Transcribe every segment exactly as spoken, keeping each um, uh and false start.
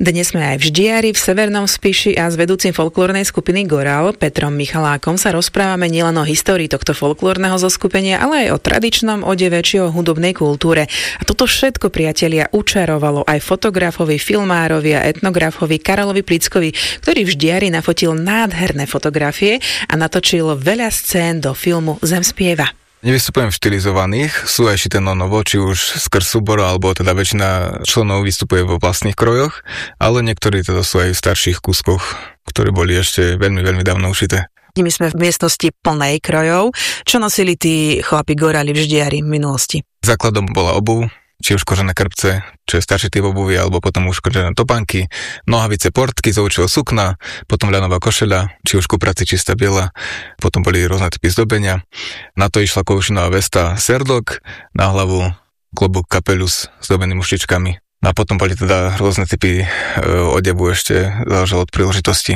Dnes sme aj v Ždiari, v Severnom Spiši a s vedúcim folklórnej skupiny Goral, Petrom Michalákom, sa rozprávame nielen o histórii tohto folklórneho zoskupenia, ale aj o tradičnom odeve či o hudobnej kultúre. A toto všetko, priatelia, učarovalo aj fotografovi, filmárovi a etnografovi Karolovi Plickovi, ktorý v Ždiari nafotil nádherné fotografie a natočil veľa scén do filmu Zem spieva. Nevystupujem v štilizovaných, sú aj šité na novo, či už skrz súbor, alebo teda väčšina členov vystupuje vo vlastných krojoch, ale niektorí teda sú aj v starších kúskoch, ktoré boli ešte veľmi, veľmi dávno ušité. My sme v miestnosti plnej krojov. Čo nosili tí chlapi Gorali v Ždiari v minulosti? Základom bola obuv, či už kožené krpce, čo je starší typ obuvy, alebo potom už kožené topánky, nohavice, portky z ovčieho sukna, potom ľanová košeľa, či už kupraci čistá biela, potom boli rôzne typy zdobenia. Na to išla koušinová vesta serdok, na hlavu klobúk kapeľus s zdobenými muštičkami. A potom boli teda rôzne typy e, odevu, ešte záležalo od príležitosti.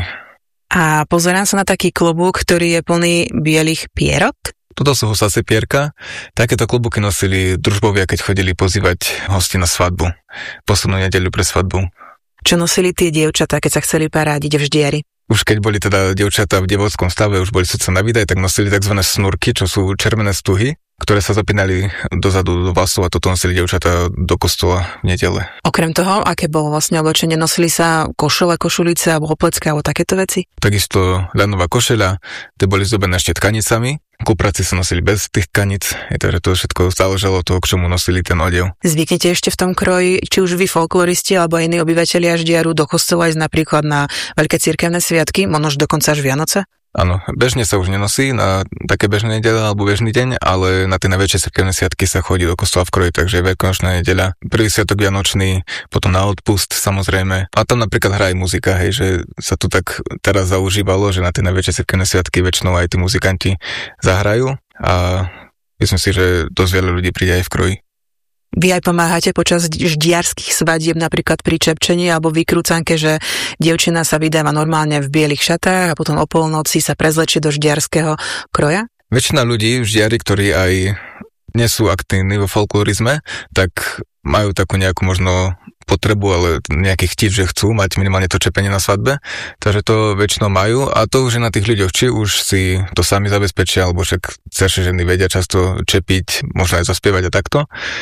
A pozerám sa na taký klobúk, ktorý je plný bielých pierok. Toto sú husáce pierka. Takéto klobúky nosili družbovia, keď chodili pozývať hosti na svadbu. Poslednú nedeľu pre svadbu. Čo nosili tie dievčatá, keď sa chceli parádiť v Ždiari? Už keď boli teda dievčatá v dievockom stave, už boli sudca na výdaj, tak nosili tzv. Snurky, čo sú červené stuhy, ktoré sa zapínali dozadu do vlasov a toto nosili dievčatá do kostola v nedele. Okrem toho, aké bolo vlastne oblečenie? Nosili sa košele, košulice alebo oplecké alebo takéto veci? Takisto ľanová košeľa, tie boli zdobené ešte tkanicami. Kupraci sa nosili bez tých tkanic, takže to všetko záležalo toho, k čomu nosili ten odev. Zvyknete ešte v tom kroji, či už vy folkloristi alebo iní obyvatelia Ždiaru do kostola ísť napríklad na veľké cirkevné sviatky, možno dokonca až Vianoce? Áno, bežne sa už nenosí na také bežné nedeľa alebo bežný deň, ale na tie najväčšie cirkevné sviatky sa chodí do kostola v kroji, takže veľkonočná nedeľa, prvý sviatok vianočný, potom na odpust samozrejme. A tam napríklad hrá aj muzika, hej, že sa tu tak teraz zaužívalo, že na tie najväčšie cirkevné sviatky väčšinou aj tí muzikanti zahrajú a myslím si, že dosť veľa ľudí príde aj v kroji. Vy aj pomáhate počas ždiarských svadieb, napríklad pri čepčení alebo vykrúcanke, že dievčina sa vydáva normálne v bielých šatách a potom o polnoci sa prezlečie do ždiarského kroja? Väčšina ľudí v Ždiari, ktorí aj nie sú aktívni vo folklorizme, tak majú takú nejakú možno potrebu, ale nejaký chtiv, že chcú mať minimálne to čepenie na svadbe, takže to väčšinou majú a to už je na tých ľuďoch, či už si to sami zabezpečia, alebo však staršie ženy vedia často čepiť, možno aj zaspievať a takto.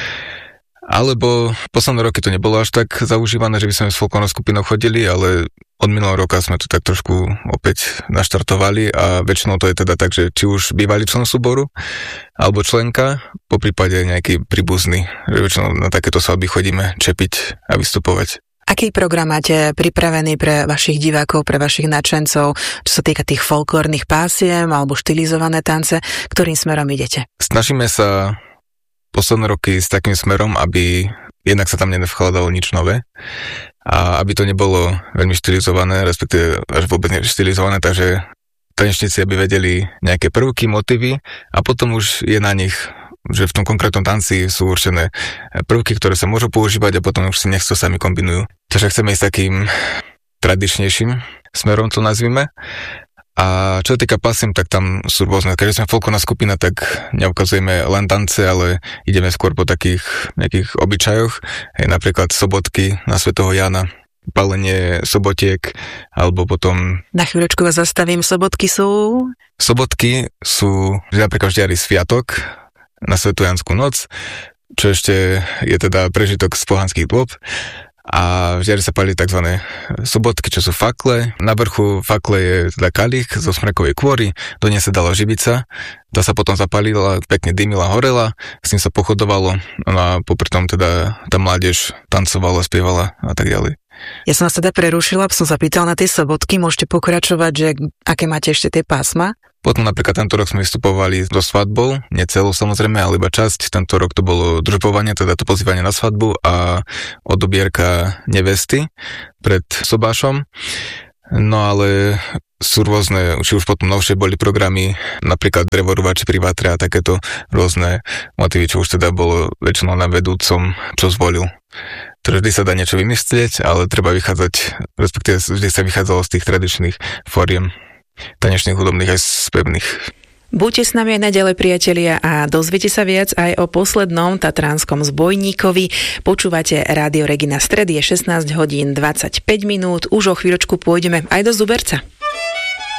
Alebo posledné roky to nebolo až tak zaužívané, že by sme s folklórnou skupinou chodili, ale od minulého roka sme to tak trošku opäť naštartovali a väčšinou to je teda tak, že či už bývalý člen súboru alebo členka, po prípade nejaký príbuzný, že väčšinou na takéto svadby chodíme čepiť a vystupovať. Aký program máte pripravený pre vašich divákov, pre vašich nadšencov, čo sa týka tých folklórnych pásiem alebo štilizované tance, ktorým smerom idete? Snažíme sa posledné roky s takým smerom, aby jednak sa tam nevkladalo nič nové a aby to nebolo veľmi štilizované, respektíve až vôbec neštilizované, takže tanečníci aby vedeli nejaké prvky, motívy a potom už je na nich, že v tom konkrétnom tanci sú určené prvky, ktoré sa môžu používať a potom už si nech to sami kombinujú. Takže chceme ísť takým tradičnejším smerom, to nazvime. A čo sa týka pasiem, tak tam sú rôzne. Keďže sme folklórna skupina, tak neukazujeme len tance, ale ideme skôr po takých nejakých obyčajoch. Hej, napríklad sobotky na svätého Jána, palenie sobotiek, alebo potom... Na chvíľočku vás zastavím, sobotky sú... Sobotky sú, že napríklad v Ždiari sviatok na svätú Jánsku noc, čo ešte je teda prežitok z pohanských dôb. A v Ždiari sa palili tzv. Sobotky, čo sú fakle. Na vrchu fakle je teda kalich zo smrekovej kôry, do nej sa dala živica, tá sa potom zapalila, pekne dymila, horela, s tým sa pochodovalo, no a popri tom teda tá mládež tancovala, spievala a tak ďalej. Ja som vás teda prerušila, som sa pýtala na tie sobotky, môžete pokračovať, že aké máte ešte tie pásma? Potom napríklad tento rok sme vystupovali do svadbou, nie celú samozrejme, ale iba časť. Tento rok to bolo družbovanie, teda to pozývanie na svadbu a odobierka nevesty pred sobášom. No ale sú rôzne, či už potom novšie boli programy, napríklad drevorúvači pri vatre a takéto rôzne motívy, čo už teda bolo väčšinou na vedúcom, čo zvolil. To vždy sa dá niečo vymyslieť, ale treba vychádzať, respektíve vždy sa vychádzalo z tých tradičných fóriem tanečných, hudobných aj spevných. Buďte s nami aj naďalej, priatelia, a dozviete sa viac aj o poslednom tatranskom zbojníkovi. Počúvate Rádio Regina, stredy je šestnásť hodín dvadsaťpäť minút. Už o chvíľočku pôjdeme aj do Zuberca.